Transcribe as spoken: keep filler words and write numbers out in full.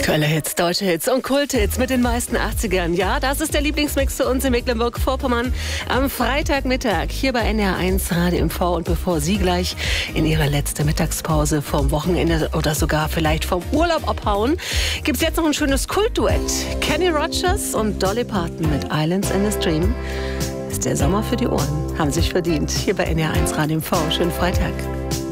Kölner Hits, deutsche Hits und Kulthits mit den meisten achtzigern. Ja, das ist der Lieblingsmix für uns in Mecklenburg-Vorpommern am Freitagmittag hier bei N D R eins Radio M V. Und bevor Sie gleich in Ihre letzte Mittagspause vom Wochenende oder sogar vielleicht vom Urlaub abhauen, gibt es jetzt noch ein schönes Kultduett. Kenny Rogers und Dolly Parton mit Islands in the Stream. Ist der Sommer für die Ohren. Haben sich verdient. Hier bei N D R eins Radio M V. Schönen Freitag.